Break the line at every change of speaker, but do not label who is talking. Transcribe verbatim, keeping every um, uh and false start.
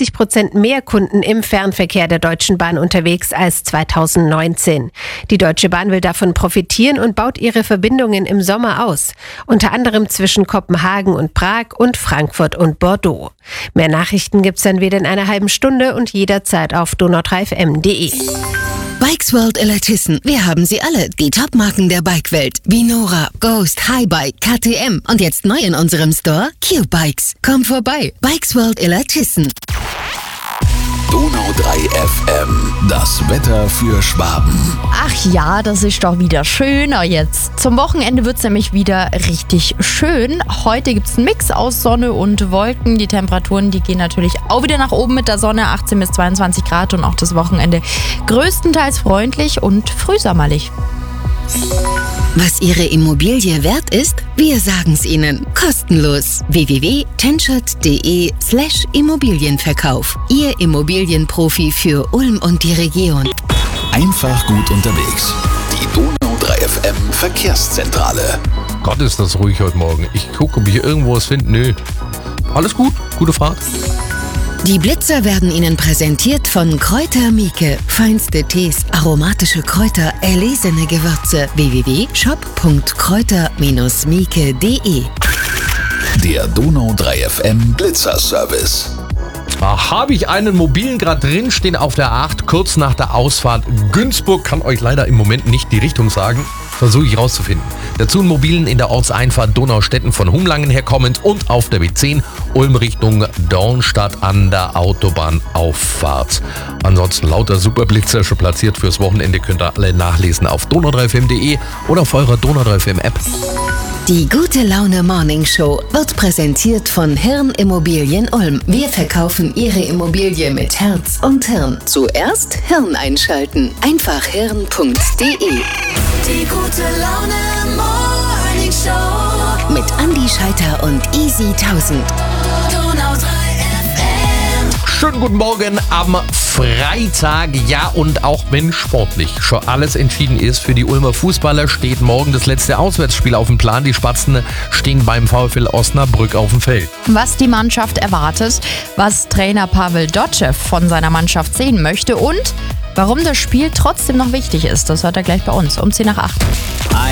dreißig Prozent mehr Kunden im Fernverkehr der Deutschen Bahn unterwegs als zweitausendneunzehn. Die Deutsche Bahn will davon profitieren und baut ihre Verbindungen im Sommer aus. Unter anderem zwischen Kopenhagen und Prag und Frankfurt und Bordeaux. Mehr Nachrichten gibt's dann wieder in einer halben Stunde und jederzeit auf donau drei f m punkt d e.
Bikes World Elatissen, wir haben sie alle. Die Top-Marken der Bikewelt. wie Nora, Ghost, Highbike, K T M und jetzt neu in unserem Store Q-Bikes. Komm vorbei. Bikes World Elatissen.
Donau drei F M, das Wetter für Schwaben.
Ach ja, das ist doch wieder schöner jetzt. Zum Wochenende wird es nämlich wieder richtig schön. Heute gibt es einen Mix aus Sonne und Wolken. Die Temperaturen, die gehen natürlich auch wieder nach oben mit der Sonne, achtzehn bis zweiundzwanzig Grad und auch das Wochenende größtenteils freundlich und frühsommerlich.
Was Ihre Immobilie wert ist, wir sagen's Ihnen. Kostenlos. w w w punkt tenschert punkt d e slash Immobilienverkauf. Ihr Immobilienprofi für Ulm und die Region.
Einfach gut unterwegs. Die Donau drei F M Verkehrszentrale.
Gott, ist das ruhig heute Morgen. Ich gucke, ob ich hier irgendwo was finde. Nö. Alles gut. Gute Fahrt.
Die Blitzer werden Ihnen präsentiert von Kräuter Mieke. Feinste Tees, aromatische Kräuter, erlesene Gewürze. w w w punkt shop punkt kräuter Bindestrich mieke punkt d e.
Der Donau drei F M Blitzerservice.
Da habe ich einen mobilen gerade drinstehen auf der acht, kurz nach der Ausfahrt Günzburg. Kann euch leider im Moment nicht die Richtung sagen. Versuche ich rauszufinden. Dazu einen mobilen in der Ortseinfahrt Donaustetten von Humlangen herkommend und auf der B zehn Ulm Richtung Dornstadt an der Autobahnauffahrt. Ansonsten lauter Superblitzer schon platziert fürs Wochenende. Könnt ihr alle nachlesen auf donau drei f m punkt d e oder auf eurer Donau drei F M App.
Die Gute Laune Morning Show wird präsentiert von Hirn Immobilien Ulm. Wir verkaufen Ihre Immobilie mit Herz und Hirn. Zuerst Hirn einschalten. Einfach hirn punkt d e.
Die Gute Laune Morning Show
Mit Andi Scheiter und Easy tausend.
Donau drei F M.
Schönen guten Morgen am Freitag. Ja, und auch wenn sportlich schon alles entschieden ist für die Ulmer Fußballer, steht morgen das letzte Auswärtsspiel auf dem Plan. Die Spatzen stehen beim VfL Osnabrück auf dem Feld.
Was die Mannschaft erwartet, was Trainer Pavel Dotschew von seiner Mannschaft sehen möchte und warum das Spiel trotzdem noch wichtig ist, das hört er gleich bei uns um zehn nach acht.